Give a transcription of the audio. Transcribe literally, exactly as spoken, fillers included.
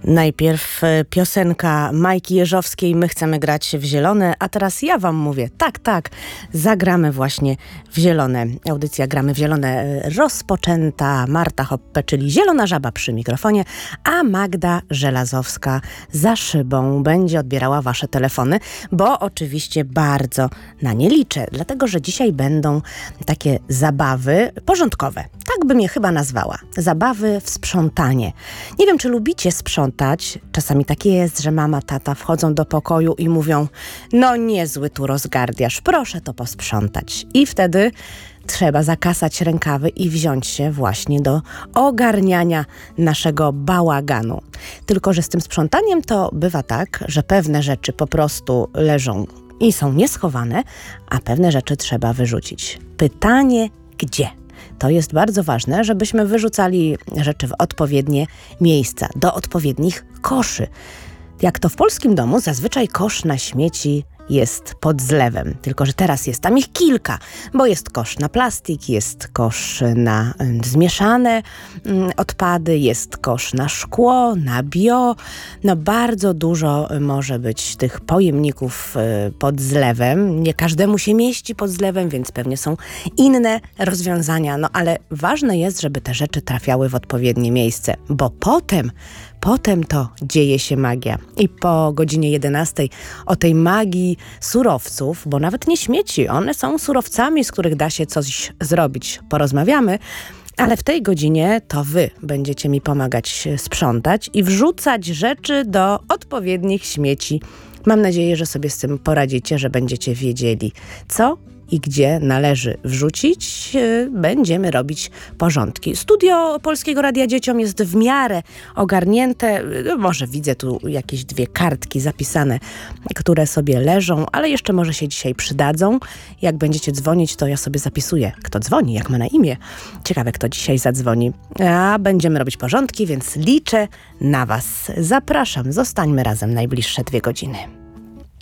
Najpierw piosenka Majki Jeżowskiej, My chcemy grać w zielone, a teraz ja wam mówię, tak, tak, zagramy właśnie w zielone. Audycja Gramy w zielone rozpoczęta. Marta Hoppe, czyli Zielona Żaba przy mikrofonie, a Magda Żelazowska za szybą będzie odbierała wasze telefony, bo oczywiście bardzo na nie liczę, dlatego że dzisiaj będą takie zabawy porządkowe. Tak bym je chyba nazwała. Zabawy w sprzątanie. Nie wiem, czy lubicie sprzątać. Czasami tak jest, że mama, tata wchodzą do pokoju i mówią: no niezły tu rozgardiasz, proszę to posprzątać. I wtedy trzeba zakasać rękawy i wziąć się właśnie do ogarniania naszego bałaganu. Tylko że z tym sprzątaniem to bywa tak, że pewne rzeczy po prostu leżą i są nieschowane, a pewne rzeczy trzeba wyrzucić. Pytanie, gdzie? To jest bardzo ważne, żebyśmy wyrzucali rzeczy w odpowiednie miejsca, do odpowiednich koszy. Jak to w polskim domu, zazwyczaj kosz na śmieci jest pod zlewem, tylko że teraz jest tam ich kilka, bo jest kosz na plastik, jest kosz na y, zmieszane y, odpady, jest kosz na szkło, na bio. No bardzo dużo może być tych pojemników y, pod zlewem. Nie każdemu się mieści pod zlewem, więc pewnie są inne rozwiązania, no ale ważne jest, żeby te rzeczy trafiały w odpowiednie miejsce, bo potem Potem to dzieje się magia. I po godzinie jedenastej o tej magii surowców, bo nawet nie śmieci, one są surowcami, z których da się coś zrobić. Porozmawiamy, ale w tej godzinie to wy będziecie mi pomagać sprzątać i wrzucać rzeczy do odpowiednich śmieci. Mam nadzieję, że sobie z tym poradzicie, że będziecie wiedzieli, co i gdzie należy wrzucić. Będziemy robić porządki. Studio Polskiego Radia Dzieciom jest w miarę ogarnięte. Może widzę tu jakieś dwie kartki zapisane, które sobie leżą, ale jeszcze może się dzisiaj przydadzą. Jak będziecie dzwonić, to ja sobie zapisuję, kto dzwoni, jak ma na imię. Ciekawe, kto dzisiaj zadzwoni. A będziemy robić porządki, więc liczę na was. Zapraszam, zostańmy razem najbliższe dwie godziny.